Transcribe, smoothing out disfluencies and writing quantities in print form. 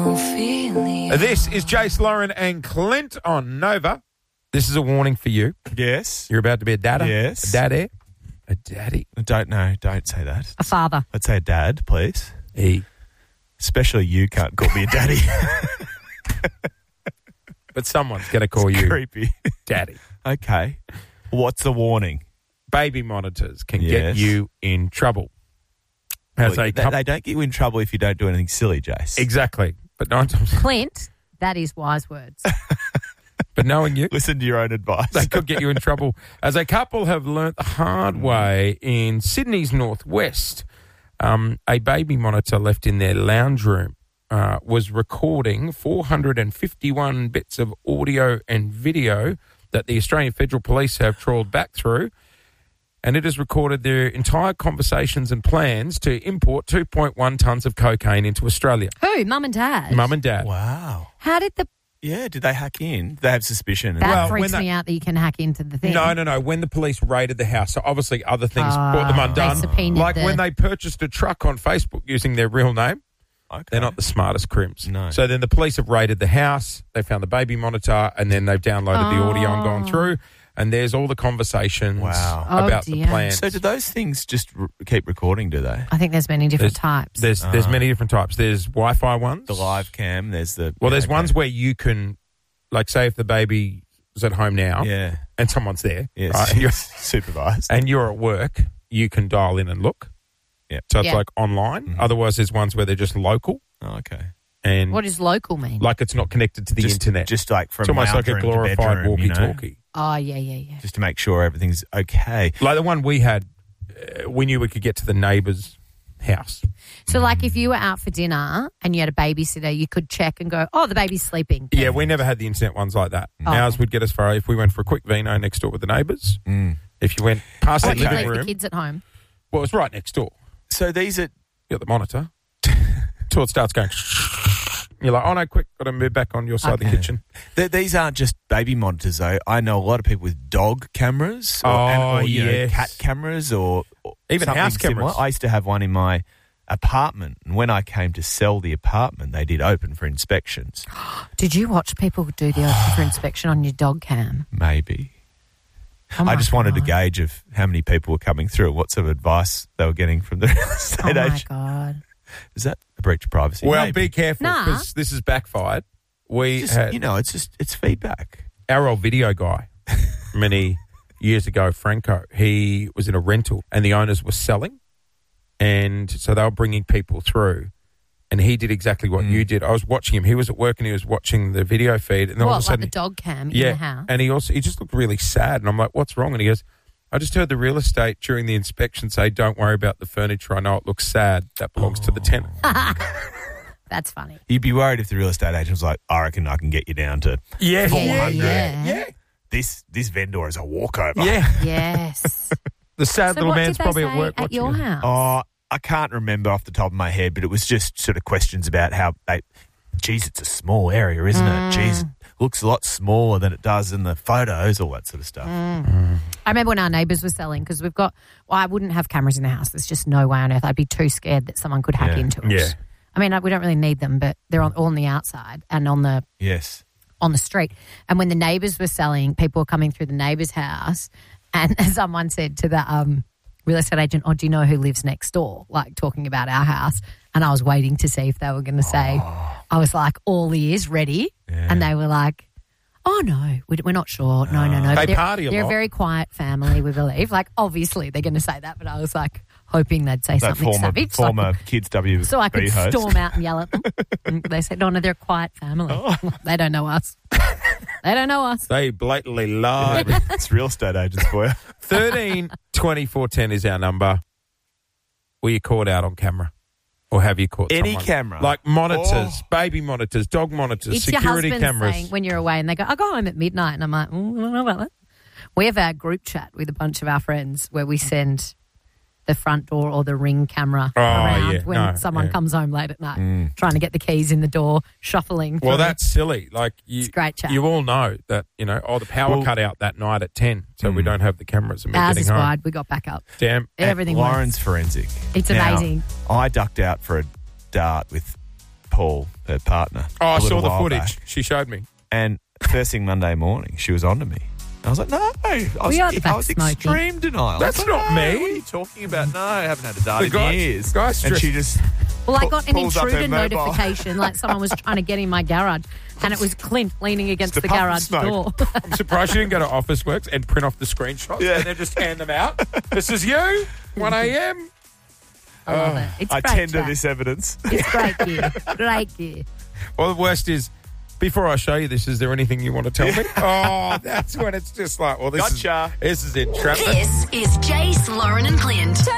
This is Jace, Lauren and Clint on Nova. This is a warning for you. Yes. You're about to be a dada. Yes. A daddy. A daddy. I don't know. Don't say that. A father. Let's say a dad, please. E. Especially you can't call me a daddy. But someone's going to call you Creepy. daddy. Okay. What's the warning? Baby monitors can Yes. get you in trouble. As Well, a they don't get you in trouble if you don't do anything silly, Jace. Exactly. But 9 times. Clint, that is wise words. But knowing you, Listen to your own advice. they could get you in trouble. As a couple have learnt the hard way in Sydney's northwest, a baby monitor left in their lounge room was recording 451 bits of audio and video that the Australian Federal Police have trawled back through, and it has recorded their entire conversations and plans to import 2.1 tonnes of cocaine into Australia. Who? Mum and Dad? Mum and Dad. Wow. How did the... Yeah, did they hack in? Did they have suspicion? That Well, freaks when me out that you can hack into the thing. No. When the police raided the house, so obviously other things brought them undone. They subpoenaed Like when they purchased a truck on Facebook using their real name. Okay. They're not the smartest crims. No. So then the police have raided the house. They found the baby monitor, and then they've downloaded the audio and gone through. And there's all the conversations Wow. about Oh, the dear. plans. So do those things just keep recording, do they? I think there's many different types. There's many different types. There's Wi-Fi ones. The live cam, there's the... Well, there's okay. ones where you can, like, say if the baby is at home now Yeah. and someone's there, Yes. right, and you're- Supervised. and you're at work, you can dial in and look. Yeah. So it's Yeah. like online. Otherwise, there's ones where they're just local Oh, okay. and What does local mean? like it's not connected to the internet. Just like from It's almost like a lounge room to glorified bedroom, you know? walkie-talkie. Oh, yeah. Just to make sure everything's okay. Like the one we had, we knew we could get to the neighbour's house. So, like, if you were out for dinner and you had a babysitter, you could check and go, oh, the baby's sleeping. Yeah, we never had the internet ones like that. Oh, Ours okay. would get us far. If we went for a quick vino next door with the neighbours, if you went past Or the you living leave the room, kids at home. well, it was right next door. So these are... You got the monitor. Till it starts going, you're like, oh no, quick, got to move back on your side of the Okay. kitchen. These aren't just baby monitors, though. I know a lot of people with dog cameras or, Oh, you know, yes. cat cameras or Even something house cameras. similar. I used to have one in my apartment, and when I came to sell the apartment, they did open for inspections. Did you watch people do the open for inspection on your dog cam? Maybe. Oh, I my just wanted a God. gauge of how many people were coming through, what sort of advice they were getting from the real Oh, estate my agent. God. Is that a breach of privacy? Well, Maybe. be careful Nah. because this has backfired. We Just, had you know, it's feedback. our old video guy many years ago, Franco. He was in a rental and the owners were selling, and so they were bringing people through. And he did exactly what you did. I was watching him. He was at work and he was watching the video feed. And then all of What, a sudden, like the dog cam in the house? and he just looked really sad. And I'm like, what's wrong? And he goes, I just heard the real estate during the inspection say, don't worry about the furniture. I know it looks sad. That belongs to the tenant. That's funny. You'd be worried if the real estate agent was like, I reckon I can get you down to Yeah, 400. Yeah. This vendor is a walkover. Yeah. Yes. The sad So little what man's did they probably say at work at watching your it. house? Oh, I can't remember off the top of my head, but it was just sort of questions about how geez, it's a small area, isn't it? Geez, it looks a lot smaller than it does in the photos, all that sort of stuff. I remember when our neighbours were selling, because we've got, well, I wouldn't have cameras in the house. There's just no way on earth. I'd be too scared that someone could hack Yeah. into it. Yeah. I mean, we don't really need them, but they're all on the outside and on the Yes. street. And when the neighbours were selling, people were coming through the neighbour's house, and someone said to the real estate agent, oh, do you know who lives next door? Like, talking about our house. And I was waiting to see if they were going to say, I was like, all ears ready. Yeah. And they were like, oh, no, we're not sure. No. They But party a they're lot. a very quiet family, we believe. Like, obviously, they're going to say that, but I was like, hoping they'd say That something savage. former Kids W So I could host. storm out and yell at them. And they said, no, they're a quiet family. They don't know us. They don't know us. They blatantly lied. It's real estate agents for you. 13 24 10 is our number. Were you caught out on camera? Or have you caught Any someone? camera? Like monitors, Oh. baby monitors, dog monitors, It's your security husband cameras. saying when you're away and they go, I go home at midnight. And I'm like, I don't know about that. We have our group chat with a bunch of our friends where we send the front door or the ring camera around yeah. when No, someone yeah. comes home late at night, trying to get the keys in the door, shuffling. Well, through. that's silly. Like It's great chat. You all know that, the power cut out that night at 10, so we don't have the cameras and me Ours getting is home. wide. We got back up. Damn. Everything Lauren's works. forensic. It's Now, amazing. I ducked out for a dart with Paul, her partner. Oh, I a little saw the while footage. back. She showed me. And first thing Monday morning, she was on to me. I was like, no, I was smoking. extreme denial. That's I was like, not no, me. What are you talking about? No, I haven't had a date The guy- in years. guy and stressed- she just... Well, I got an pulls up her intruder mobile. notification, like someone was trying to get in my garage, and it was Clint leaning against Just the a puff of garage smoke. door. I'm surprised she didn't go to Officeworks and print off the screenshots Yeah. and then just hand them out. This is you, 1 a.m. I love it. It's I great tender chat. this evidence. It's great gear. Great gear. Well, the worst is, before I show you this, is there anything you want to tell me? Oh, that's when it's just like, well, this Gotcha. is entrapment. This is Jace, Lauren, and Clint.